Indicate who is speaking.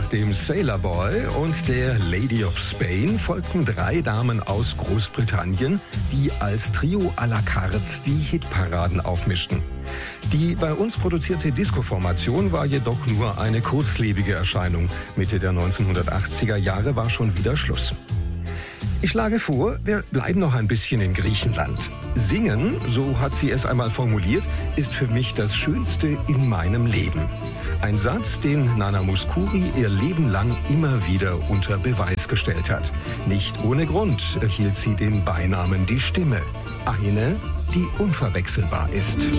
Speaker 1: Nach dem Sailor Boy und der Lady of Spain folgten 3 Damen aus Großbritannien, die als Trio à la carte die Hitparaden aufmischten. Die bei uns produzierte Disco-Formation war jedoch nur eine kurzlebige Erscheinung. Mitte der 1980er Jahre war schon wieder Schluss. Ich schlage vor, wir bleiben noch ein bisschen in Griechenland. Singen, so hat sie es einmal formuliert, ist für mich das Schönste in meinem Leben. Ein Satz, den Nana Mouskouri ihr Leben lang immer wieder unter Beweis gestellt hat. Nicht ohne Grund erhielt sie den Beinamen die Stimme. Eine, die unverwechselbar ist.